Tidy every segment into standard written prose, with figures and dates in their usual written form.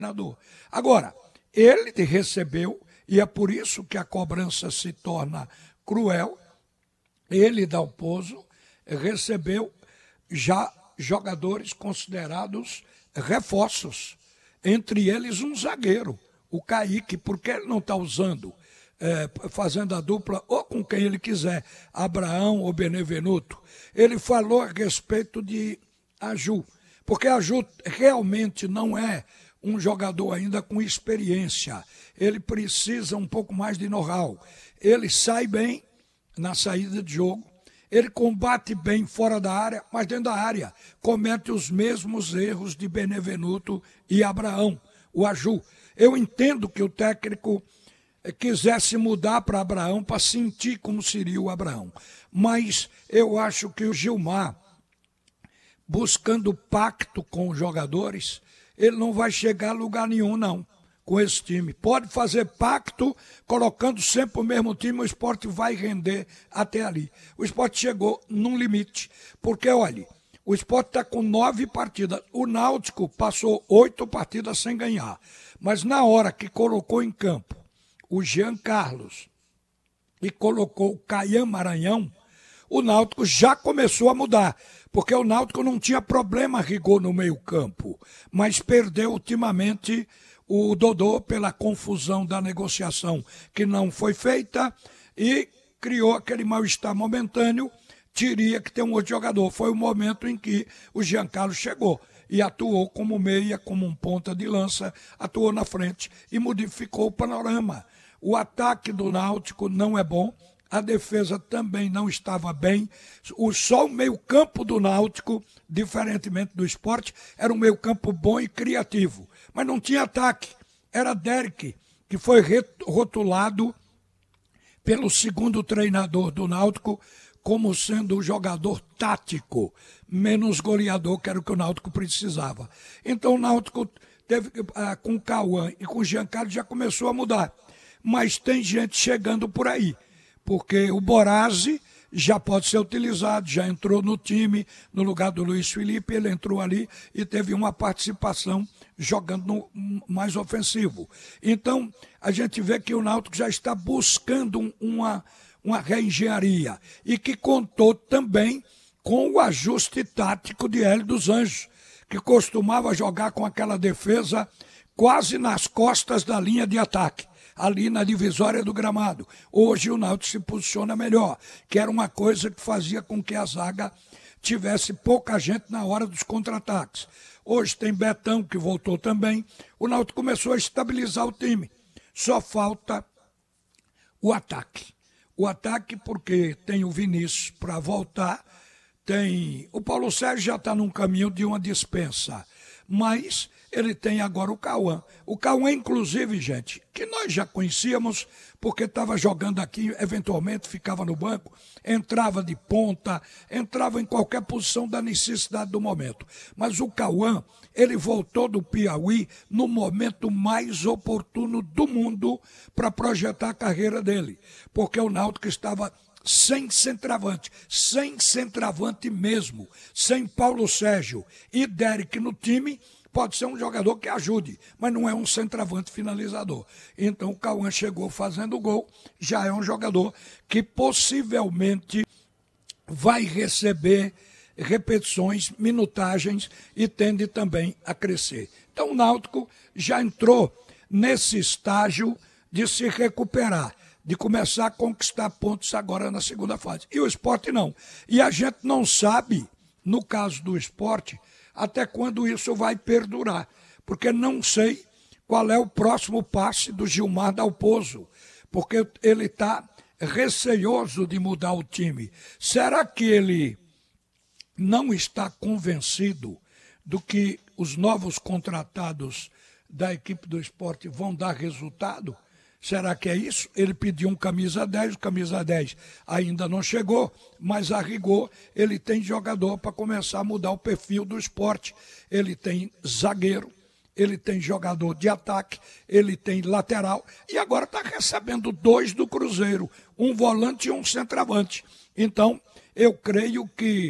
treinador. Agora, ele recebeu, e é por isso que a cobrança se torna cruel, ele, Dalpozo, recebeu já jogadores considerados reforços, entre eles um zagueiro, o Kaique, porque ele não está usando, fazendo a dupla ou com quem ele quiser, Abraão ou Benevenuto. Ele falou a respeito de Aju, porque Aju realmente não é um jogador ainda com experiência, ele precisa um pouco mais de know-how, ele sai bem na saída de jogo, ele combate bem fora da área, mas dentro da área comete os mesmos erros de Benevenuto e Abraão, o Aju. Eu entendo que o técnico quisesse mudar para Abraão para sentir como seria o Abraão, mas eu acho que o Gilmar, buscando pacto com os jogadores, ele não vai chegar a lugar nenhum, não, com esse time. Pode fazer pacto, colocando sempre o mesmo time, o Sport vai render até ali. O Sport chegou num limite, porque, olha, o Sport está com 9 partidas. O Náutico passou 8 partidas sem ganhar. Mas na hora que colocou em campo o Jean Carlos e colocou o Caian Maranhão, o Náutico já começou a mudar, porque o Náutico não tinha problema a rigor no meio-campo, mas perdeu ultimamente o Dodô pela confusão da negociação que não foi feita e criou aquele mal-estar momentâneo, teria que ter um outro jogador. Foi o momento em que o Giancarlo chegou e atuou como meia, como um ponta de lança, atuou na frente e modificou o panorama. O ataque do Náutico não é bom, a defesa também não estava bem. Só o meio-campo do Náutico, diferentemente do Sport, era um meio-campo bom e criativo. Mas não tinha ataque. Era Derek, que foi rotulado pelo segundo treinador do Náutico como sendo o jogador tático, menos goleador, que era o que o Náutico precisava. Então o Náutico teve, com o Cauã e com o Giancarlo já começou a mudar. Mas tem gente chegando por aí, porque o Borazzi já pode ser utilizado, já entrou no time, no lugar do Luiz Felipe, ele entrou ali e teve uma participação jogando mais ofensivo. Então, a gente vê que o Náutico já está buscando uma reengenharia e que contou também com o ajuste tático de Hélio dos Anjos, que costumava jogar com aquela defesa quase nas costas da linha de ataque, ali na divisória do gramado. Hoje o Náutico se posiciona melhor, que era uma coisa que fazia com que a zaga tivesse pouca gente na hora dos contra-ataques. Hoje tem Betão, que voltou também. O Náutico começou a estabilizar o time. Só falta o ataque. O ataque porque tem o Vinícius para voltar, tem o Paulo Sérgio já está num caminho de uma dispensa, mas ele tem agora o Cauã. O Cauã, inclusive, gente, que nós já conhecíamos, porque estava jogando aqui, eventualmente ficava no banco, entrava de ponta, entrava em qualquer posição da necessidade do momento. Mas o Cauã, ele voltou do Piauí no momento mais oportuno do mundo para projetar a carreira dele, porque o Náutico estava sem centroavante mesmo, sem Paulo Sérgio e Derek no time. Pode ser um jogador que ajude, mas não é um centroavante finalizador. Então o Cauã chegou fazendo gol, já é um jogador que possivelmente vai receber repetições, minutagens e tende também a crescer. Então o Náutico já entrou nesse estágio de se recuperar, de começar a conquistar pontos agora na segunda fase. E o Sport não. E a gente não sabe, no caso do Sport, até quando isso vai perdurar, porque não sei qual é o próximo passe do Gilmar Dalpozo, porque ele está receioso de mudar o time. Será que ele não está convencido do que os novos contratados da equipe do Sport vão dar resultado? Será que é isso? Ele pediu um camisa 10, o camisa 10 ainda não chegou, mas a rigor ele tem jogador para começar a mudar o perfil do Sport. Ele tem zagueiro, ele tem jogador de ataque, ele tem lateral e agora está recebendo 2 do Cruzeiro, um volante e um centroavante. Então, eu creio que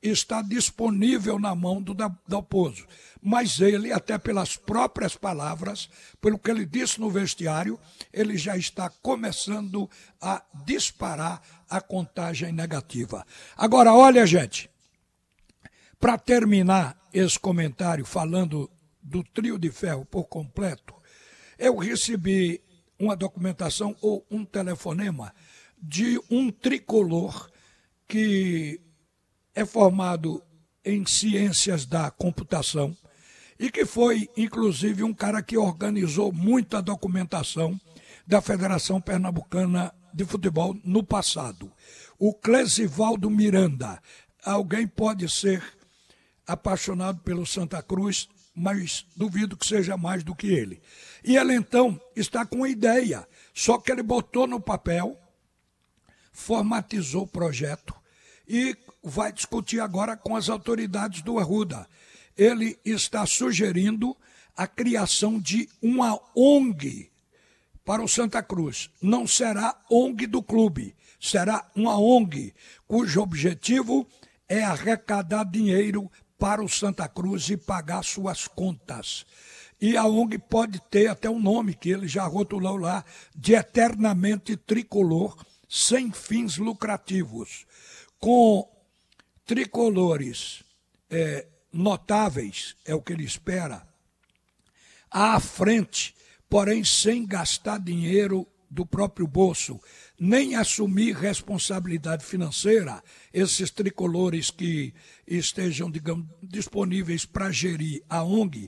está disponível na mão do Dalpozo. Mas ele, até pelas próprias palavras, pelo que ele disse no vestiário, ele já está começando a disparar a contagem negativa. Agora, olha, gente, para terminar esse comentário falando do trio de ferro por completo, eu recebi uma documentação ou um telefonema de um tricolor que é formado em ciências da computação e que foi, inclusive, um cara que organizou muita documentação da Federação Pernambucana de Futebol no passado. O Clesivaldo Miranda. Alguém pode ser apaixonado pelo Santa Cruz, mas duvido que seja mais do que ele. E ele, então, está com a ideia, só que ele botou no papel, formatizou o projeto e vai discutir agora com as autoridades do Arruda. Ele está sugerindo a criação de uma ONG para o Santa Cruz. Não será ONG do clube, será uma ONG cujo objetivo é arrecadar dinheiro para o Santa Cruz e pagar suas contas. E a ONG pode ter até um nome que ele já rotulou lá, de Eternamente Tricolor, sem fins lucrativos, com tricolores notáveis, é o que ele espera, à frente, porém sem gastar dinheiro do próprio bolso, nem assumir responsabilidade financeira, esses tricolores que estejam, digamos, disponíveis para gerir a ONG,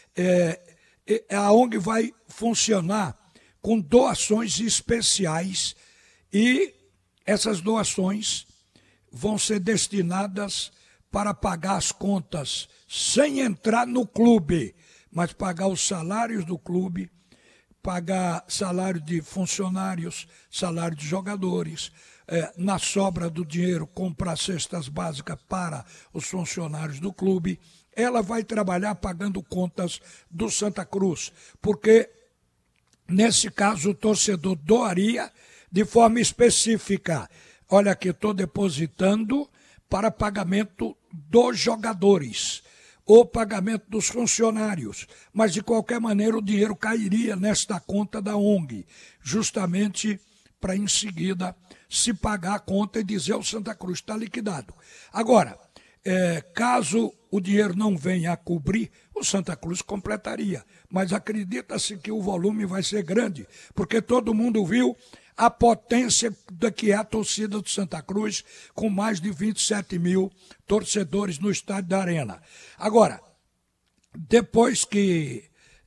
a ONG vai funcionar com doações especiais e essas doações vão ser destinadas para pagar as contas sem entrar no clube, mas pagar os salários do clube, pagar salário de funcionários, salário de jogadores, na sobra do dinheiro comprar cestas básicas para os funcionários do clube. Ela vai trabalhar pagando contas do Santa Cruz, porque nesse caso o torcedor doaria de forma específica. Olha aqui, estou depositando para pagamento dos jogadores ou pagamento dos funcionários, mas de qualquer maneira o dinheiro cairia nesta conta da ONG, justamente para em seguida se pagar a conta e dizer ao Santa Cruz está liquidado. Agora, caso o dinheiro não venha a cobrir, o Santa Cruz completaria, mas acredita-se que o volume vai ser grande, porque todo mundo viu a potência da que é a torcida do Santa Cruz, com mais de 27 mil torcedores no estádio da Arena. Agora, depois que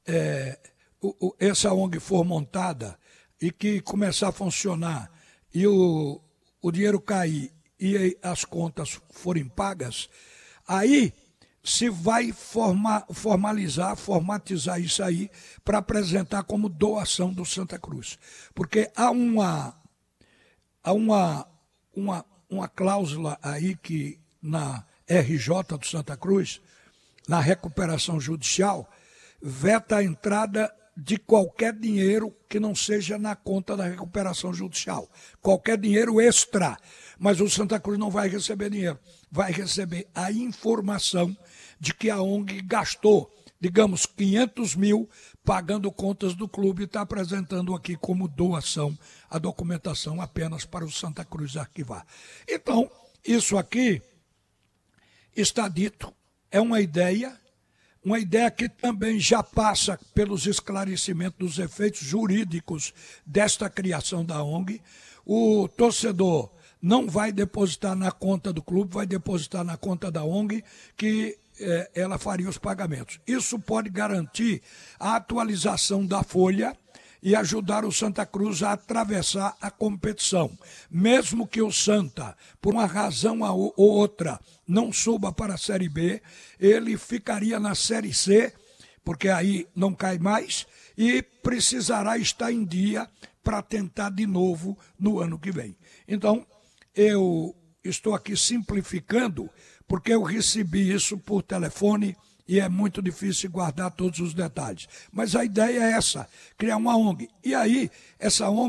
essa ONG for montada e que começar a funcionar e o dinheiro cair e as contas forem pagas, aí se vai formatizar isso aí para apresentar como doação do Santa Cruz. Porque há uma cláusula aí que na RJ do Santa Cruz, na recuperação judicial, veta a entrada de qualquer dinheiro que não seja na conta da recuperação judicial. Qualquer dinheiro extra. Mas o Santa Cruz não vai receber dinheiro. Vai receber a informação de que a ONG gastou, digamos, 500 mil pagando contas do clube e está apresentando aqui como doação a documentação apenas para o Santa Cruz arquivar. Então, isso aqui está dito, é uma ideia que também já passa pelos esclarecimentos dos efeitos jurídicos desta criação da ONG. O torcedor não vai depositar na conta do clube, vai depositar na conta da ONG, que ela faria os pagamentos. Isso pode garantir a atualização da folha e ajudar o Santa Cruz a atravessar a competição. Mesmo que o Santa, por uma razão ou outra, não suba para a Série B, ele ficaria na Série C, porque aí não cai mais, e precisará estar em dia para tentar de novo no ano que vem. Então, eu estou aqui simplificando, porque eu recebi isso por telefone e é muito difícil guardar todos os detalhes. Mas a ideia é essa, criar uma ONG. E aí, essa ONG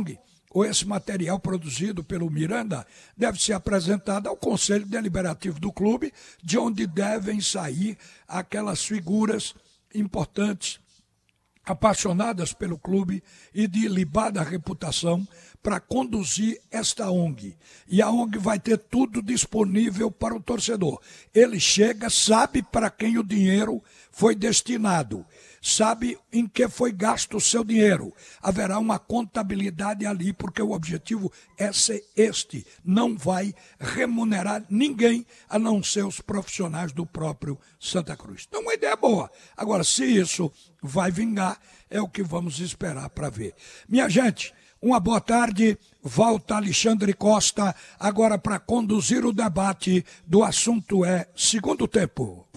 ou esse material produzido pelo Miranda deve ser apresentado ao Conselho Deliberativo do clube, de onde devem sair aquelas figuras importantes, apaixonadas pelo clube e de ilibada reputação, para conduzir esta ONG. E a ONG vai ter tudo disponível para o torcedor. Ele chega, sabe para quem o dinheiro foi destinado, sabe em que foi gasto o seu dinheiro. Haverá uma contabilidade ali, porque o objetivo é ser este. Não vai remunerar ninguém, a não ser os profissionais do próprio Santa Cruz. Então, uma ideia boa. Agora, se isso vai vingar, é o que vamos esperar para ver. Minha gente, uma boa tarde. Volta Alexandre Costa, agora para conduzir o debate do assunto segundo tempo.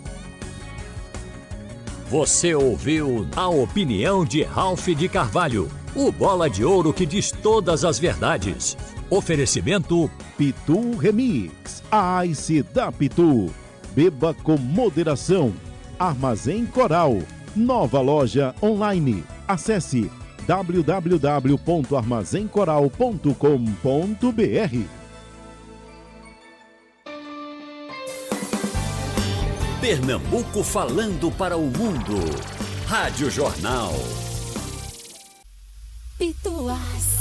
Você ouviu a opinião de Ralph de Carvalho, o bola de ouro que diz todas as verdades. Oferecimento Pitu Remix, a Ice da Pitu. Beba com moderação. Armazém Coral, nova loja online. Acesse www.armazencoral.com.br. Pernambuco falando para o mundo. Rádio Jornal. Pituás.